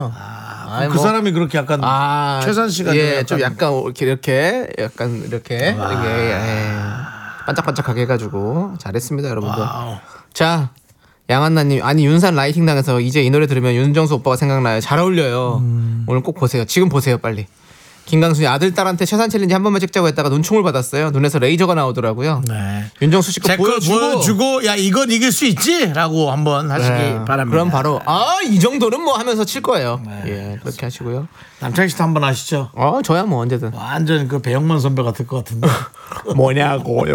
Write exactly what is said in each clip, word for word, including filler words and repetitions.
아, 그 뭐. 사람이 그렇게 약간 아, 최선 씨가 예, 좀 약간 이렇게 이렇게 약간 이렇게 이게 예, 반짝반짝하게 해가지고 잘했습니다, 여러분들. 와우. 자, 양한나님, 아니 윤산 라이팅 당해서 이제 이 노래 들으면 윤정수 오빠가 생각나요. 잘 어울려요. 음. 오늘 꼭 보세요. 지금 보세요, 빨리. 김강수님, 아들 딸한테 최산 챌린지 한 번만 찍자고 했다가 눈총을 받았어요. 눈에서 레이저가 나오더라고요. 네. 윤정수 씨거 제걸 보여주고, 보여주고 야 이건 이길 수 있지라고 한번 하시기 네, 바랍니다. 그럼 바로 아, 이 정도는 뭐 하면서 칠 거예요. 네. 예, 그렇게 하시고요. 남창희 씨도 한번 하시죠. 어, 저야 뭐 언제든. 완전 그 배영만 선배 같을 것 같은데. 뭐냐고요.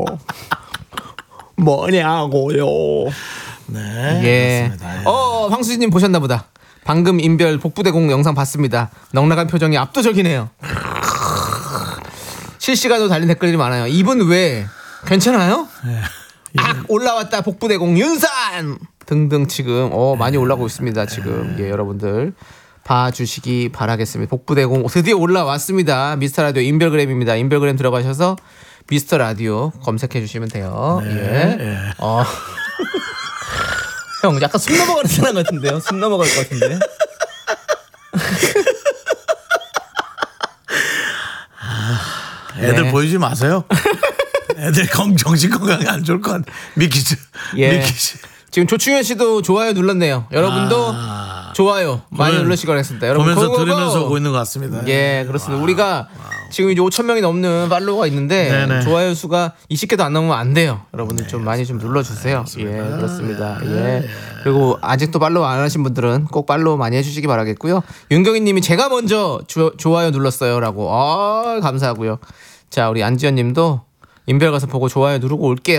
뭐냐고요. 네. 예. 그렇습니다. 예. 어, 황수진님 보셨나 보다. 방금 인별 복부대공 영상 봤습니다. 넉넉한 표정이 압도적이네요. 실시간으로 달린 댓글이 많아요. 이분 왜 괜찮아요? 악 올라왔다 복부대공 윤산 등등 지금 어 많이 올라오고 있습니다. 지금 예, 여러분들 봐주시기 바라겠습니다. 복부대공 드디어 올라왔습니다. 미스터 라디오 인별그램입니다. 인별그램 들어가셔서 미스터 라디오 검색해 주시면 돼요. 네, 예. 예. 어. 형 약간 숨 넘어가는 사람 같은데요? 숨 넘어갈 것 같은데. 애들 네. 보여주지 마세요. 애들 건 정신 건강에 안 좋을 것 같아. 미키즈. 예. 미키즈. 지금 조충현 씨도 좋아요 눌렀네요. 여러분도 아, 좋아요 많이 보면- 누르시기 바라겠습니다. 여러분 보면서 고고고! 들으면서 오고 있는 것 같습니다. 예, 그렇습니다. 우리가 지금 이제 오천 명이 넘는 팔로워가 있는데 네네. 좋아요 수가 이십 개도 안 넘으면 안 돼요. 여러분들 좀 많이 좀 눌러주세요. 예, 그렇습니다. 예. 그리고 아직도 팔로우 안 하신 분들은 꼭 팔로우 많이 해주시기 바라겠고요. 윤경희님이 제가 먼저 주, 좋아요 눌렀어요라고. 아, 감사하고요. 자, 우리 안지연님도 인별 가서 보고 좋아요 누르고 올게요.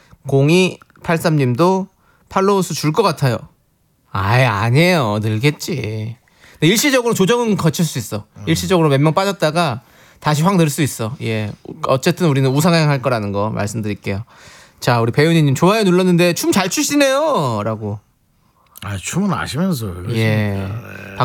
공이팔삼님도 팔로우 수 줄 것 같아요. 아예 아니에요. 늘겠지. 근데 일시적으로 조정은 거칠 수 있어. 일시적으로 몇 명 빠졌다가 다시 확 늘 수 있어. 예. 어쨌든 우리는 우상향할 거라는 거 말씀드릴게요. 자, 우리 배윤희님 좋아요 눌렀는데 춤 잘 추시네요. 라고. 아, 춤은 아시면서. 예.